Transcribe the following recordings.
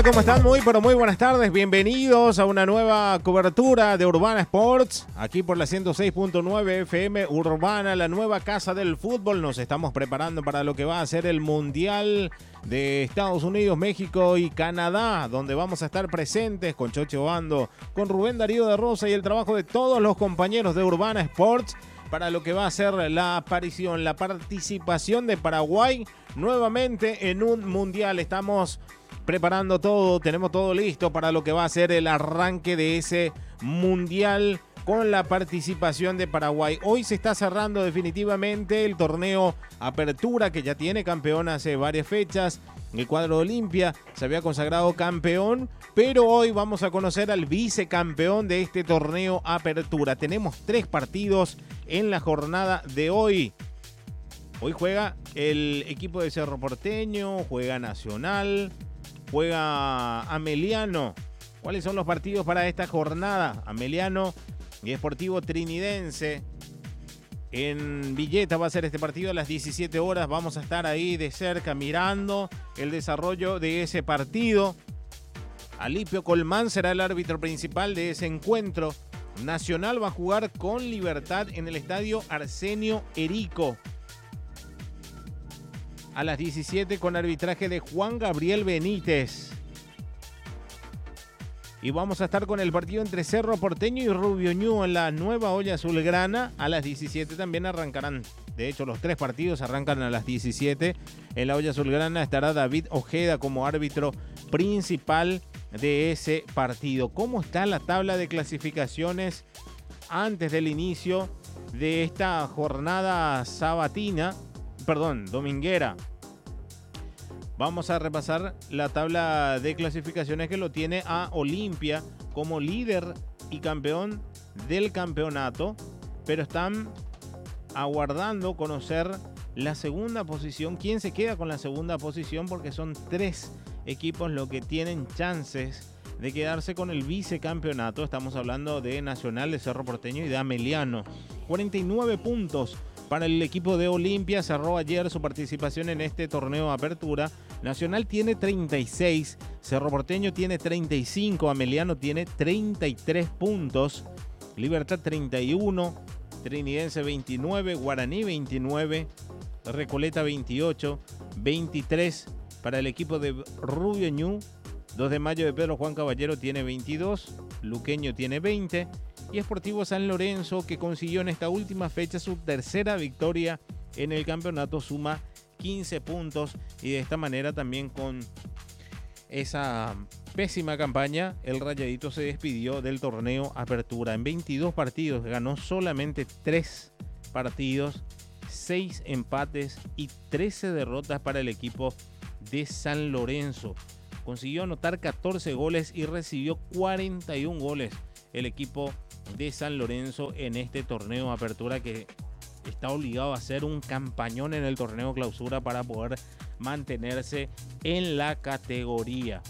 ¿Cómo están? Muy, pero muy buenas tardes. Bienvenidos a una nueva cobertura de Urbana Sports. Aquí por la 106.9 FM Urbana, la nueva casa del fútbol. Nos estamos preparando para lo que va a ser el Mundial de Estados Unidos, México y Canadá, donde vamos a estar presentes con Choche Obando, con Rubén Darío de Rosa y el trabajo de todos los compañeros de Urbana Sports para lo que va a ser la aparición, la participación de Paraguay nuevamente en un Mundial. Estamos preparando todo, tenemos todo listo para lo que va a ser el arranque de ese Mundial con la participación de Paraguay. Hoy se está cerrando definitivamente el torneo Apertura, que ya tiene campeón hace varias fechas. El cuadro de Olimpia se había consagrado campeón, pero hoy vamos a conocer al vicecampeón de este torneo Apertura. Tenemos 3 partidos en la jornada de hoy. Hoy juega el equipo de Cerro Porteño, juega Nacional, juega Ameliano. ¿Cuáles son los partidos para esta jornada? Ameliano y Sportivo Trinidense. En Villeta va a ser este partido a las 17 horas. Vamos a estar ahí de cerca mirando el desarrollo de ese partido. Alipio Colmán será el árbitro principal de ese encuentro. Nacional va a jugar con Libertad en el estadio Arsenio Erico a las 17 con arbitraje de Juan Gabriel Benítez. Y vamos a estar con el partido entre Cerro Porteño y Rubio Ñu en la nueva olla azulgrana. A las 17 también arrancarán. De hecho, los 3 partidos arrancan a las 17. En la olla azulgrana estará David Ojeda como árbitro principal de ese partido. ¿Cómo está la tabla de clasificaciones antes del inicio de esta jornada dominguera? Vamos a repasar la tabla de clasificaciones que lo tiene a Olimpia como líder y campeón del campeonato, pero están aguardando conocer la segunda posición. ¿Quién se queda con la segunda posición? Porque son 3 equipos los que tienen chances de quedarse con el vicecampeonato. Estamos hablando de Nacional, de Cerro Porteño y de Ameliano. 49 puntos para el equipo de Olimpia. Cerró ayer su participación en este torneo Apertura. Nacional tiene 36, Cerro Porteño tiene 35, Ameliano tiene 33 puntos, Libertad 31, Trinidense 29, Guaraní 29, Recoleta 28, 23 para el equipo de Rubio Ñu. 2 de Mayo de Pedro Juan Caballero tiene 22, Luqueño tiene 20 y Sportivo San Lorenzo, que consiguió en esta última fecha su tercera victoria en el campeonato, suma 15 puntos y de esta manera también con esa pésima campaña el Rayadito se despidió del torneo Apertura. En 22 partidos ganó solamente 3 partidos, 6 empates y 13 derrotas para el equipo de San Lorenzo. Consiguió anotar 14 goles y recibió 41 goles el equipo de San Lorenzo en este torneo Apertura, que está obligado a hacer un campañón en el torneo Clausura para poder mantenerse en la categoría.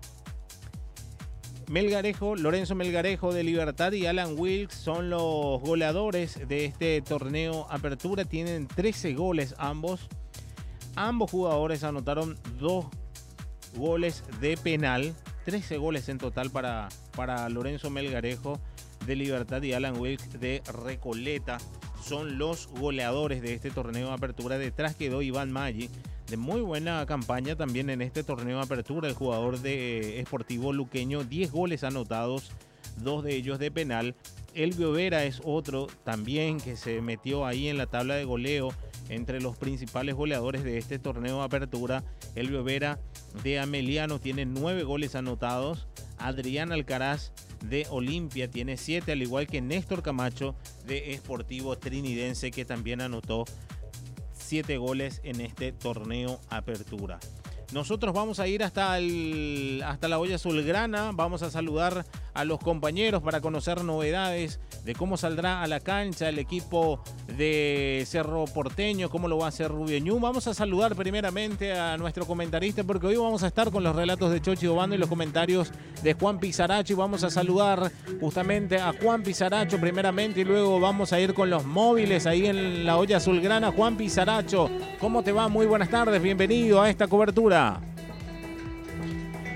Lorenzo Melgarejo de Libertad y Alan Wilkes son los goleadores de este torneo Apertura. Tienen 13 goles ambos. Ambos jugadores anotaron 2 goles de penal. 13 goles en total para Lorenzo Melgarejo de Libertad y Alan Wilkes de Recoleta. Son los goleadores de este torneo Apertura. Detrás quedó Iván Maggi, de muy buena campaña también en este torneo Apertura, el jugador de Sportivo Luqueño, 10 goles anotados, 2 de ellos de penal. Elvio Vera es otro también que se metió ahí en la tabla de goleo entre los principales goleadores de este torneo Apertura. Elvio Vera de Ameliano tiene 9 goles anotados. Adrián Alcaraz de Olimpia tiene 7, al igual que Néstor Camacho de Sportivo Trinidense, que también anotó 7 goles en este torneo Apertura. Nosotros vamos a ir hasta la olla azulgrana, vamos a saludar a los compañeros para conocer novedades de cómo saldrá a la cancha el equipo de Cerro Porteño, cómo lo va a hacer Rubio Ñu. Vamos a saludar primeramente a nuestro comentarista, porque hoy vamos a estar con los relatos de Chochi Obando y los comentarios de Juan Pizaracho, y vamos a saludar justamente a Juan Pizaracho primeramente, y luego vamos a ir con los móviles ahí en la olla azulgrana. Juan Pizaracho, ¿cómo te va? Muy buenas tardes, bienvenido a esta cobertura.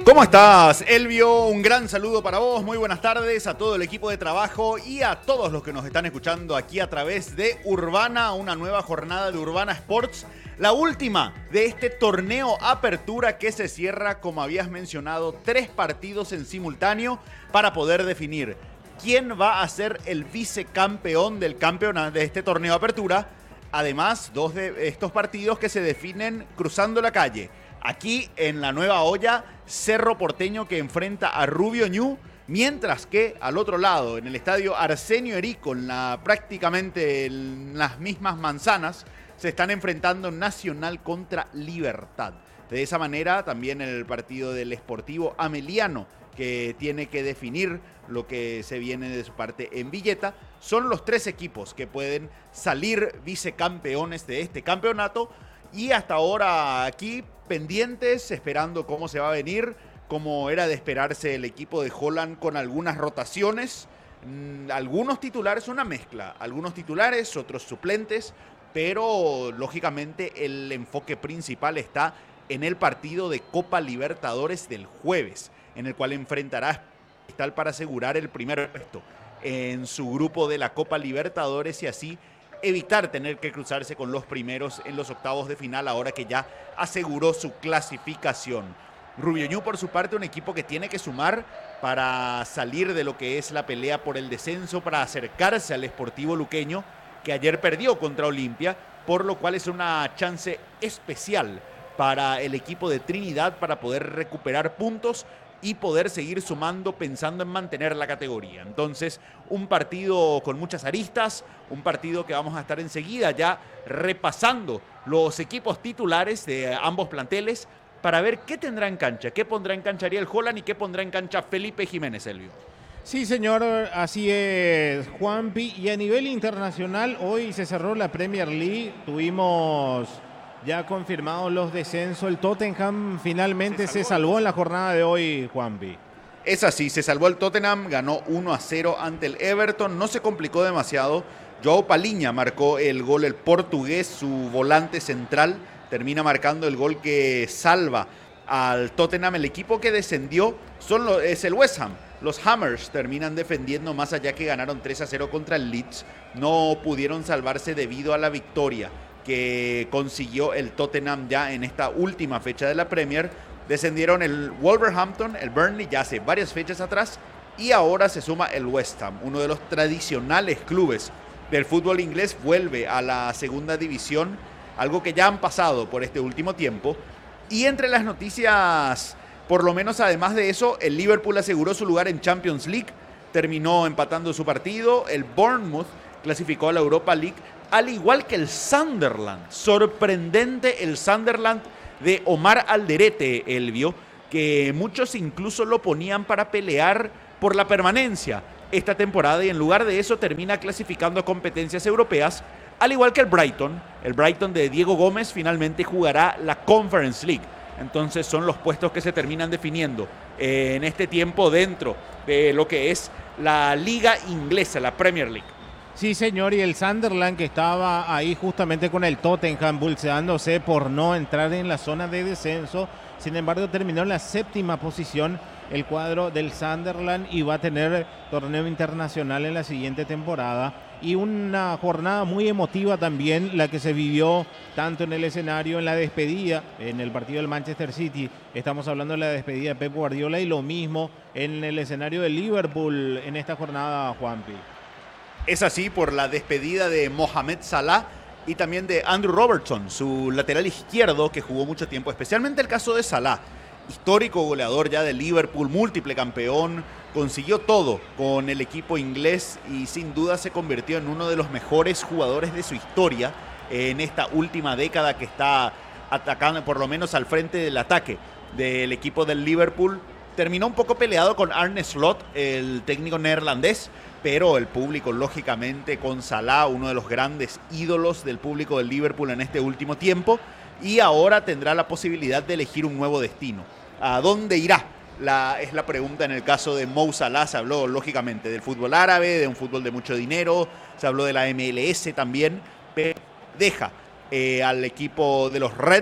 ¿Cómo estás, Elvio? Un gran saludo para vos, muy buenas tardes a todo el equipo de trabajo y a todos los que nos están escuchando aquí a través de Urbana, una nueva jornada de Urbana Sports, la última de este torneo Apertura que se cierra, como habías mencionado, 3 partidos en simultáneo para poder definir quién va a ser el vicecampeón del campeonato de este torneo Apertura. Además, 2 de estos partidos que se definen cruzando la calle. Aquí en la Nueva Olla, Cerro Porteño que enfrenta a Rubio Ñu, mientras que al otro lado, en el estadio Arsenio Erico, prácticamente en las mismas manzanas, se están enfrentando Nacional contra Libertad. De esa manera, también en el partido del Sportivo Ameliano, que tiene que definir lo que se viene de su parte en Villeta, son los 3 equipos que pueden salir vicecampeones de este campeonato. Y hasta ahora aquí pendientes, esperando cómo se va a venir, como era de esperarse el equipo de Holland con algunas rotaciones. Algunos titulares, una mezcla, algunos titulares, otros suplentes, pero lógicamente el enfoque principal está en el partido de Copa Libertadores del jueves, en el cual enfrentará a Cristal para asegurar el primer puesto en su grupo de la Copa Libertadores y así evitar tener que cruzarse con los primeros en los octavos de final, ahora que ya aseguró su clasificación. Rubio Ñu, por su parte, un equipo que tiene que sumar para salir de lo que es la pelea por el descenso, para acercarse al Sportivo Luqueño, que ayer perdió contra Olimpia, por lo cual es una chance especial para el equipo de Trinidad para poder recuperar puntos y poder seguir sumando pensando en mantener la categoría. Entonces, un partido con muchas aristas, un partido que vamos a estar enseguida ya repasando los equipos titulares de ambos planteles para ver qué tendrá en cancha, qué pondrá en cancha Ariel Holland y qué pondrá en cancha Felipe Jiménez, Elvio. Sí, señor, así es, Juanpi. Y a nivel internacional, hoy se cerró la Premier League, tuvimos ya confirmados los descensos. El Tottenham finalmente se salvó en la jornada de hoy, Juanpi. Es así, se salvó el Tottenham, ganó 1-0 ante el Everton, no se complicó demasiado. Joao Palhinha marcó el gol, el portugués, su volante central, termina marcando el gol que salva al Tottenham. El equipo que descendió es el West Ham. Los Hammers terminan defendiendo más allá que ganaron 3-0 contra el Leeds. No pudieron salvarse debido a la victoria que consiguió el Tottenham ya en esta última fecha de la Premier. Descendieron el Wolverhampton, el Burnley ya hace varias fechas atrás y ahora se suma el West Ham, uno de los tradicionales clubes del fútbol inglés, vuelve a la segunda división, algo que ya han pasado por este último tiempo. Y entre las noticias, por lo menos además de eso, el Liverpool aseguró su lugar en Champions League, terminó empatando su partido, el Bournemouth clasificó a la Europa League, al igual que el Sunderland. Sorprendente el Sunderland de Omar Alderete, Elvio, que muchos incluso lo ponían para pelear por la permanencia esta temporada y en lugar de eso termina clasificando a competencias europeas, al igual que el Brighton de Diego Gómez finalmente jugará la Conference League. Entonces son los puestos que se terminan definiendo en este tiempo dentro de lo que es la liga inglesa, la Premier League. Sí, señor, y el Sunderland que estaba ahí justamente con el Tottenham bolseándose por no entrar en la zona de descenso. Sin embargo, terminó en la 7ª posición el cuadro del Sunderland y va a tener torneo internacional en la siguiente temporada. Y una jornada muy emotiva también la que se vivió tanto en el escenario, en la despedida, en el partido del Manchester City. Estamos hablando de la despedida de Pep Guardiola y lo mismo en el escenario del Liverpool en esta jornada, Juanpi. Es así por la despedida de Mohamed Salah y también de Andrew Robertson, su lateral izquierdo que jugó mucho tiempo, especialmente el caso de Salah, histórico goleador ya de Liverpool, múltiple campeón, consiguió todo con el equipo inglés y sin duda se convirtió en uno de los mejores jugadores de su historia en esta última década que está atacando, por lo menos al frente del ataque del equipo del Liverpool. Terminó un poco peleado con Arne Slot, el técnico neerlandés, pero el público, lógicamente, con Salah, uno de los grandes ídolos del público del Liverpool en este último tiempo, y ahora tendrá la posibilidad de elegir un nuevo destino. ¿A dónde irá? Es la pregunta en el caso de Mo Salah. Se habló, lógicamente, del fútbol árabe, de un fútbol de mucho dinero, se habló de la MLS también, pero deja al equipo de los Reds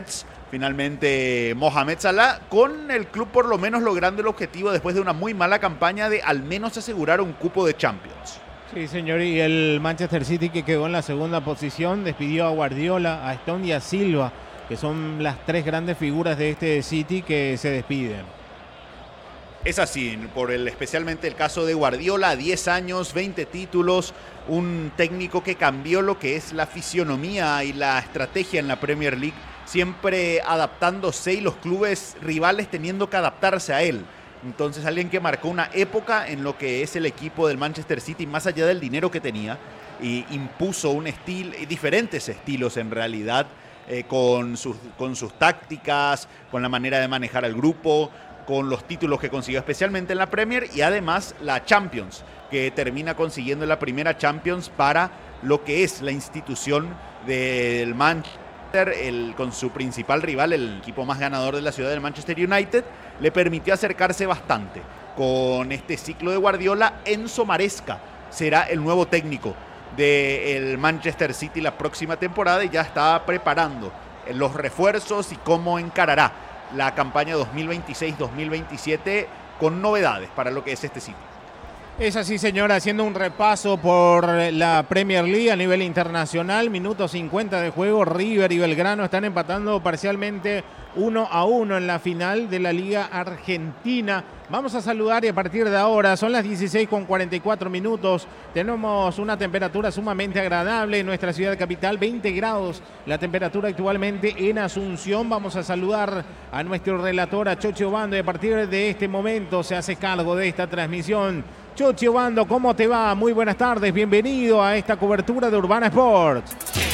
finalmente Mohamed Salah, con el club por lo menos logrando el objetivo después de una muy mala campaña de al menos asegurar un cupo de Champions. Sí, señor, y el Manchester City, que quedó en la segunda posición, despidió a Guardiola, a Stone y a Silva, que son las tres grandes figuras de este City que se despiden. Es así, especialmente el caso de Guardiola, 10 años, 20 títulos, un técnico que cambió lo que es la fisionomía y la estrategia en la Premier League, siempre adaptándose y los clubes rivales teniendo que adaptarse a él. Entonces, alguien que marcó una época en lo que es el equipo del Manchester City, más allá del dinero que tenía, y impuso un estilo, diferentes estilos en realidad, con sus tácticas, con la manera de manejar al grupo, con los títulos que consiguió especialmente en la Premier y además la Champions, que termina consiguiendo la primera Champions para lo que es la institución del Manchester, con su principal rival, el equipo más ganador de la ciudad del Manchester United, le permitió acercarse bastante. Con este ciclo de Guardiola, Enzo Maresca será el nuevo técnico del Manchester City la próxima temporada y ya está preparando los refuerzos y cómo encarará la campaña 2026-2027 con novedades para lo que es este City. Es así, señora, haciendo un repaso por la Premier League a nivel internacional, minuto 50 de juego, River y Belgrano están empatando parcialmente 1-1 en la final de la Liga Argentina. Vamos a saludar y a partir de ahora, son las 16:44 minutos, tenemos una temperatura sumamente agradable en nuestra ciudad capital, 20 grados la temperatura actualmente en Asunción. Vamos a saludar a nuestro relator, a Chochi Obando, y a partir de este momento se hace cargo de esta transmisión. Chochi Obando, ¿cómo te va? Muy buenas tardes, bienvenido a esta cobertura de Urbana Sports.